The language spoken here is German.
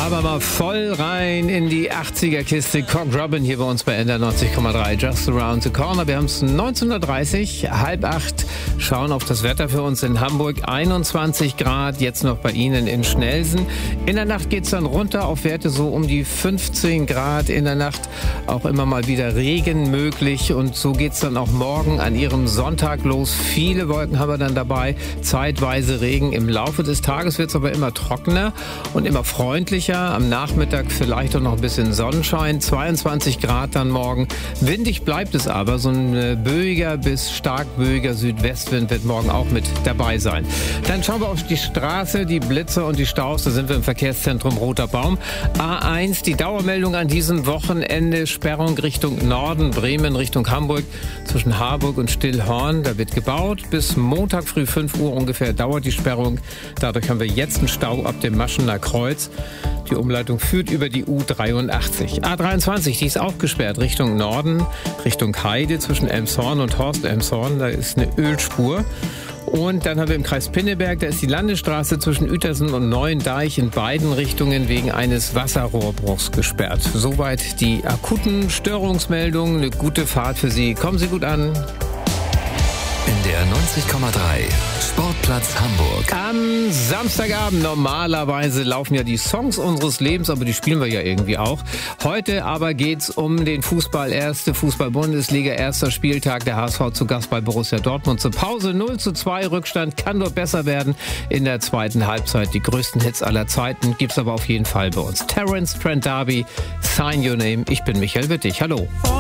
Aber mal voll rein in die 80er-Kiste. Cock Robin hier bei uns bei NDR 90,3. Just around the corner. Wir haben es 19.30 Uhr, 7:30. Schauen auf das Wetter für uns in Hamburg. 21 Grad, jetzt noch bei Ihnen in Schnelsen. In der Nacht geht es dann runter auf Werte so um die 15 Grad. In der Nacht auch immer mal wieder Regen möglich. Und so geht es dann auch morgen an Ihrem Sonntag los. Viele Wolken haben wir dann dabei. Zeitweise Regen. Im Laufe des Tages wird es aber immer trockener und immer freundlicher. Am Nachmittag vielleicht auch noch ein bisschen Sonnenschein. 22 Grad dann morgen. Windig bleibt es aber. So ein böiger bis stark böiger Südwestwind wird morgen auch mit dabei sein. Dann schauen wir auf die Straße, die Blitze und die Staus. Da sind wir im Verkehrszentrum Roter Baum. A1, die Dauermeldung an diesem Wochenende. Sperrung Richtung Norden, Bremen Richtung Hamburg. Zwischen Harburg und Stillhorn. Da wird gebaut. Bis Montag früh 5 Uhr ungefähr dauert die Sperrung. Dadurch haben wir jetzt einen Stau ab dem Maschener Kreuz. Die Umleitung führt über die U83. A23, die ist auch gesperrt Richtung Norden, Richtung Heide zwischen Elmshorn und Horst-Elmshorn. Da ist eine Ölspur. Und dann haben wir im Kreis Pinneberg, da ist die Landesstraße zwischen Uetersen und Neuendeich in beiden Richtungen wegen eines Wasserrohrbruchs gesperrt. Soweit die akuten Störungsmeldungen. Eine gute Fahrt für Sie. Kommen Sie gut an. NDR 90,3 Sportplatz Hamburg. Am Samstagabend normalerweise laufen ja die Songs unseres Lebens, aber die spielen wir ja irgendwie auch. Heute aber geht's um den Fußball. Erste Fußball-Bundesliga, erster Spieltag. Der HSV zu Gast bei Borussia Dortmund. Zur Pause 0:2 Rückstand. Kann nur besser werden in der zweiten Halbzeit. Die größten Hits aller Zeiten gibt's aber auf jeden Fall bei uns. Terence Trent D'Arby, Sign Your Name. Ich bin Michael Wittig. Hallo.